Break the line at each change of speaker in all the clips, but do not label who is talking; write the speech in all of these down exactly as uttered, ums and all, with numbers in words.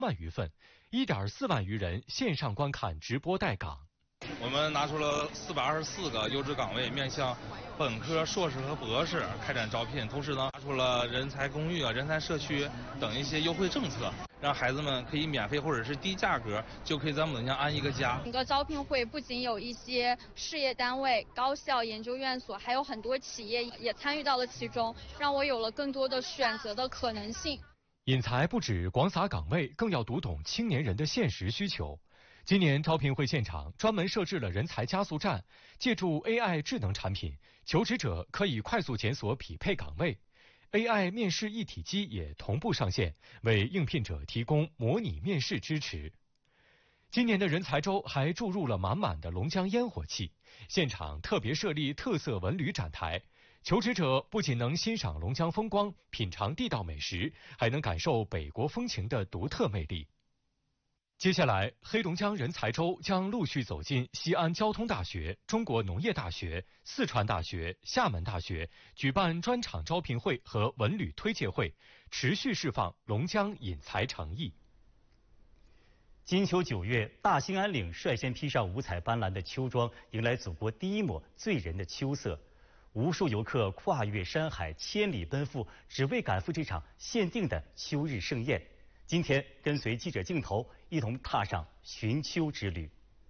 万余份，一点四万余人线上观看直播待岗。
我们拿出了四百二十四个优质岗位，面向本科、硕士和博士开展招聘。同时呢，拿出了人才公寓啊、人才社区等一些优惠政策，让孩子们可以免费或者是低价格就可以在牡丹江安一个家。
整个招聘会不仅有一些事业单位、高校、研究院所，还有很多企业也参与到了其中，让我有了更多的选择的可能性。
引才不止广撒岗位，更要读懂青年人的现实需求。今年招聘会现场专门设置了人才加速站，借助 A I 智能产品，求职者可以快速检索匹配岗位。A I 面试一体机也同步上线，为应聘者提供模拟面试支持。今年的人才周还注入了满满的龙江烟火气，现场特别设立特色文旅展台，求职者不仅能欣赏龙江风光，品尝地道美食，还能感受北国风情的独特魅力。接下来，黑龙江人才周将陆续走进西安交通大学、中国农业大学、四川大学、厦门大学，举办专场招聘会和文旅推介会，持续释放龙江引才诚意。
金秋九月，大兴安岭率先披上五彩斑斓的秋装，迎来祖国第一抹醉人的秋色。无数游客跨越山海，千里奔赴，只为赶赴这场限定的秋日盛宴。今天，跟随记者镜头，一同踏上寻秋之旅。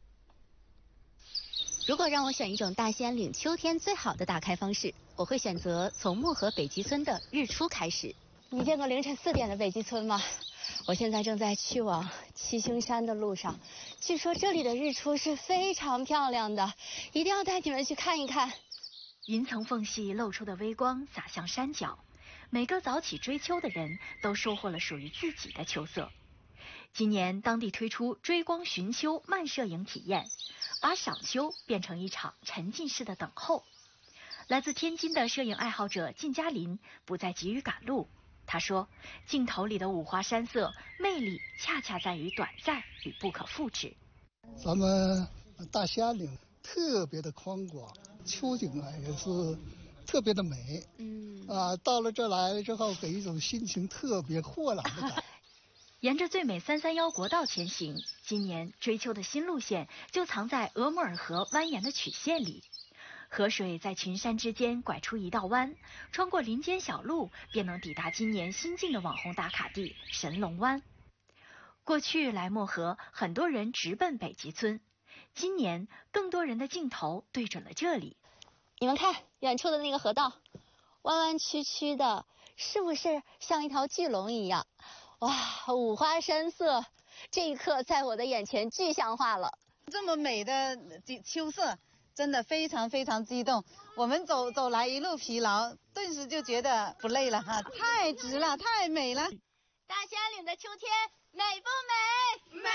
如果让我选一种大兴安岭秋天最好的打开方式，我会选择从漠河北极村的日出开始。你见过凌晨四点的北极村吗？我现在正在去往七星山的路上，据说这里的日出是非常漂亮的，一定要带你们去看一看。
云层缝隙露出的微光洒向山脚，每个早起追秋的人都收获了属于自己的秋色。今年当地推出追光寻秋慢摄影体验，把赏秋变成一场沉浸式的等候。来自天津的摄影爱好者靳嘉林不再急于赶路，他说，镜头里的五花山色魅力恰恰在于短暂与不可复制。
咱们大兴安岭特别的宽广，秋景啊也是特别的美，嗯啊，到了这来了之后，给一种心情特别豁然的感觉。
沿着最美三三幺国道前行，今年追秋的新路线就藏在额姆尔河蜿蜒的曲线里。河水在群山之间拐出一道弯，穿过林间小路，便能抵达今年新晋的网红打卡地神龙湾。过去来漠河，很多人直奔北极村，今年更多人的镜头对准了这里。
你们看远处的那个河道，弯弯曲曲的，是不是像一条巨龙一样？哇，五花山色，这一刻在我的眼前具象化了。
这么美的秋色，真的非常非常激动。我们走走来一路疲劳，顿时就觉得不累了哈，太值了，太美了。
大兴安岭的秋天美不美？美。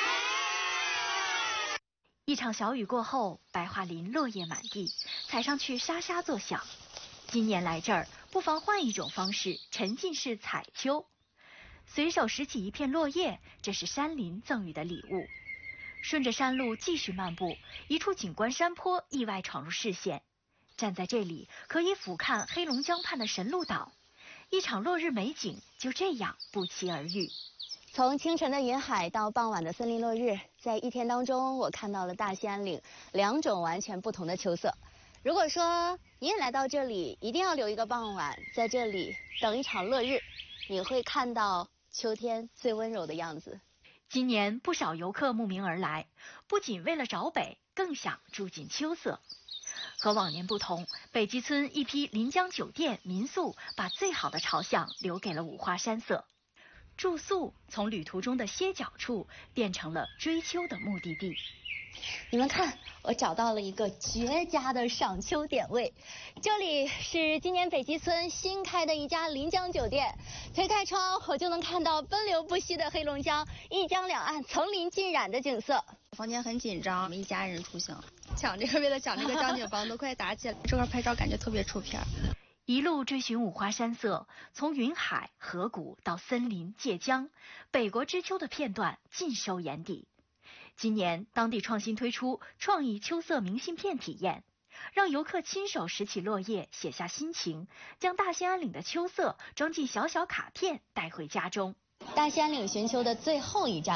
一场小雨过后，白桦林落叶满地，踩上去沙沙作响。今年来这儿，不妨换一种方式，沉浸式采秋。随手拾起一片落叶，这是山林赠予的礼物。顺着山路继续漫步，一处景观山坡意外闯入视线。站在这里，可以俯瞰黑龙江畔的神鹿岛，一场落日美景就这样不期而遇。
从清晨的云海到傍晚的森林落日，在一天当中，我看到了大兴安岭两种完全不同的秋色。如果说你也来到这里，一定要留一个傍晚，在这里等一场落日，你会看到秋天最温柔的样子。
今年不少游客慕名而来，不仅为了找北，更想住进秋色。和往年不同，北极村一批临江酒店民宿把最好的朝向留给了五花山色。住宿从旅途中的歇脚处变成了追秋的目的地。
你们看，我找到了一个绝佳的赏秋点位，这里是今年北极村新开的一家临江酒店。推开窗，我就能看到奔流不息的黑龙江，一江两岸层林尽染的景色。
房间很紧张，我们一家人出行，抢这个为了抢这个张景房都快打起来，这块拍照感觉特别出片。
一路追寻五花山色，从云海、河谷到森林、界江，北国之秋的片段尽收眼底。今年当地创新推出创意秋色明信片体验，让游客亲手拾起落叶，写下心情，将大兴安岭的秋色装进小小卡片带回家中。
大兴安岭寻秋的最后一站。